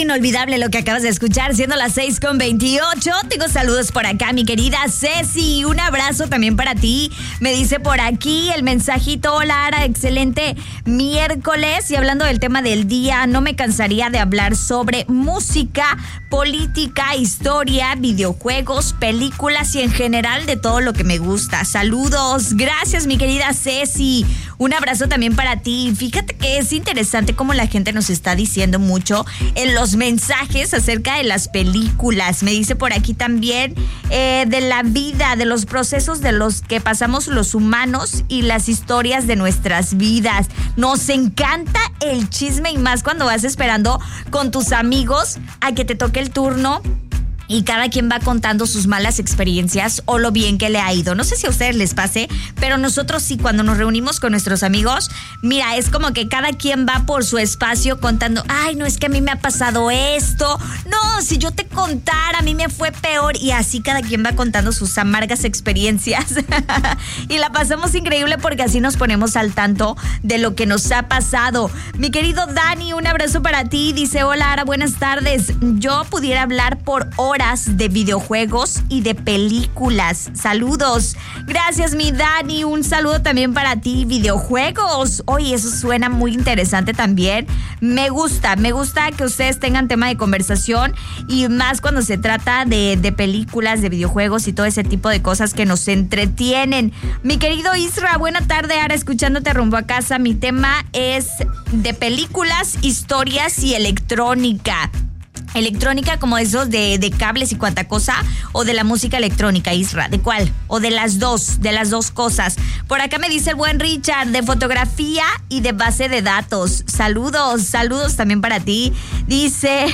inolvidable lo que acabas de escuchar, siendo las 6:28. Tengo saludos por acá, mi querida Ceci. Un abrazo también para ti. Me dice por aquí el mensajito: hola, Ara, excelente miércoles. Y hablando del tema del día, no me cansaría de hablar sobre música, política, historia, videojuegos, películas y en general de todo lo que me gusta. Saludos. Gracias, mi querida Ceci. Un abrazo también para ti. Fíjate que es interesante cómo la gente nos está diciendo mucho en los mensajes acerca de las películas. Me dice por aquí también de la vida, de los procesos de los que pasamos los humanos y las historias de nuestras vidas. Nos encanta el chisme y más cuando vas esperando con tus amigos a que te toque el turno y cada quien va contando sus malas experiencias o lo bien que le ha ido. No sé si a ustedes les pase, pero nosotros sí, cuando nos reunimos con nuestros amigos, mira, es como que cada quien va por su espacio contando, ay, no, es que a mí me ha pasado esto. No, si yo te contara, a mí me fue peor. Y así cada quien va contando sus amargas experiencias. Y la pasamos increíble porque así nos ponemos al tanto de lo que nos ha pasado. Mi querido Dani, un abrazo para ti. Dice, hola, Ara, buenas tardes. Yo pudiera hablar por horas de videojuegos y de películas. Saludos. Gracias, mi Dani. Un saludo también para ti. Videojuegos. Oye, eso suena muy interesante también. Me gusta que ustedes tengan tema de conversación y más cuando se trata de películas, de videojuegos y todo ese tipo de cosas que nos entretienen. Mi querido Isra, buena tarde, Ara, escuchándote rumbo a casa. Mi tema es de películas, historias y electrónica. Electrónica como esos de cables y cuanta cosa, o de la música electrónica, Isra, ¿de cuál? O de las dos cosas. Por acá me dice el buen Richard, de fotografía y de base de datos. Saludos también para ti. Dice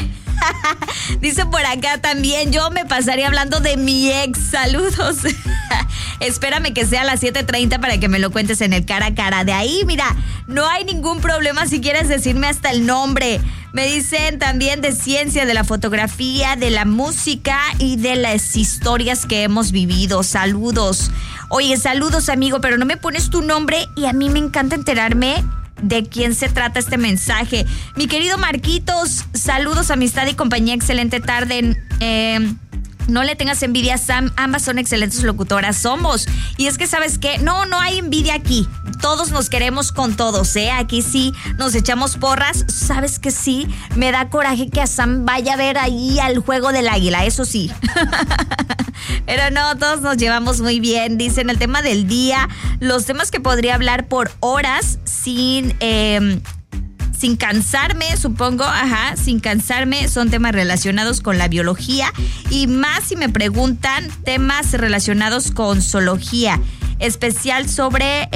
por acá también, yo me pasaría hablando de mi ex. Saludos. Espérame que sea a las 7:30 para que me lo cuentes en el cara a cara. De ahí, mira, no hay ningún problema si quieres decirme hasta el nombre. Me dicen también de ciencia, de la fotografía, de la música y de las historias que hemos vivido. Saludos. Oye, saludos, amigo, pero no me pones tu nombre y a mí me encanta enterarme de quién se trata este mensaje. Mi querido Marquitos, saludos, amistad y compañía, excelente tarde. No le tengas envidia a Sam, ambas son excelentes locutoras, somos. Y es que, ¿sabes qué? No hay envidia aquí. Todos nos queremos con todos, ¿eh? Aquí sí nos echamos porras. ¿Sabes qué? Sí, me da coraje que a Sam vaya a ver ahí al juego del águila, eso sí. Pero no, todos nos llevamos muy bien. Dicen el tema del día, los temas que podría hablar por horas sin cansarme, supongo, sin cansarme, son temas relacionados con la biología y más si me preguntan temas relacionados con zoología, especial sobre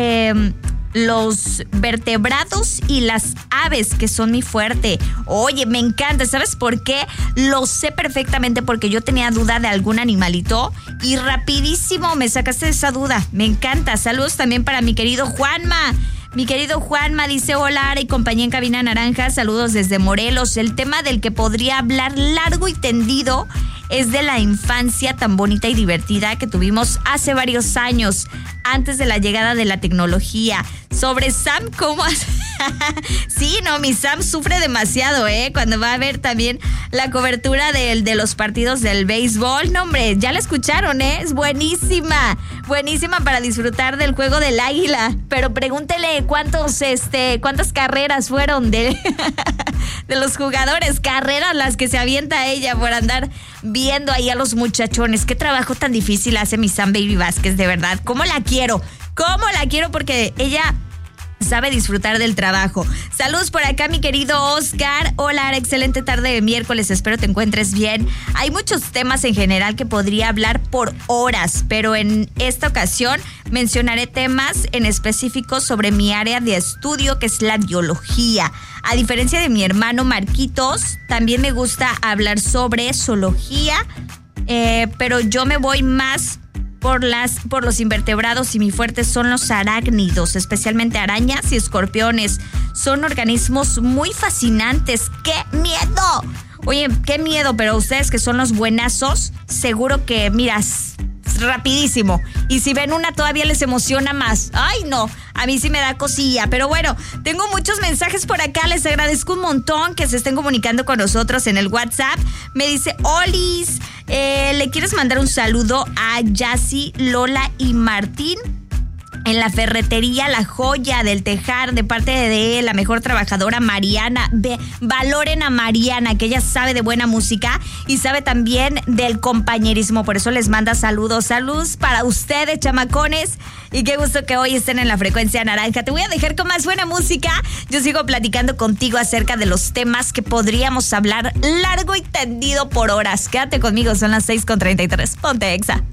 los vertebrados y las aves, que son mi fuerte. Oye, me encanta, ¿sabes por qué? Lo sé perfectamente porque yo tenía duda de algún animalito y rapidísimo me sacaste esa duda. Me encanta. Saludos también para mi querido Juanma. Mi querido Juanma dice, hola, Ara y compañía en Cabina Naranja, saludos desde Morelos. El tema del que podría hablar largo y tendido es de la infancia tan bonita y divertida que tuvimos hace varios años, antes de la llegada de la tecnología. Sobre Sam, ¿cómo? Sí, no, mi Sam sufre demasiado, cuando va a ver también la cobertura de los partidos del béisbol. No, hombre, ya la escucharon, es buenísima para disfrutar del juego del águila. Pero pregúntele cuántas carreras fueron de los jugadores, carreras las que se avienta ella por andar viendo ahí a los muchachones. Qué trabajo tan difícil hace mi Sam Baby Vázquez, de verdad. ¿Cómo la quiero? Porque ella sabe disfrutar del trabajo. Saludos por acá, mi querido Oscar. Hola, Ara, excelente tarde de miércoles. Espero te encuentres bien. Hay muchos temas en general que podría hablar por horas, pero en esta ocasión mencionaré temas en específico sobre mi área de estudio, que es la biología. A diferencia de mi hermano Marquitos, también me gusta hablar sobre zoología, pero yo me voy más por los invertebrados y mi fuerte son los arácnidos, especialmente arañas y escorpiones. Son organismos muy fascinantes. ¡Qué miedo! Oye, qué miedo, pero ustedes que son los buenazos, seguro que, mira, rapidísimo. Y si ven una todavía les emociona más. Ay, no, a mí sí me da cosilla. Pero bueno, tengo muchos mensajes por acá. Les agradezco un montón que se estén comunicando con nosotros en el WhatsApp. Me dice, Olis, ¿le quieres mandar un saludo a Yassi, Lola y Martín? En la ferretería La Joya del Tejar, de parte de la mejor trabajadora Mariana. Valoren a Mariana, que ella sabe de buena música y sabe también del compañerismo. Por eso les manda saludos. Saludos para ustedes, chamacones. Y qué gusto que hoy estén en la frecuencia naranja. Te voy a dejar con más buena música. Yo sigo platicando contigo acerca de los temas que podríamos hablar largo y tendido por horas. Quédate conmigo, son las 6:33. Ponte Exa.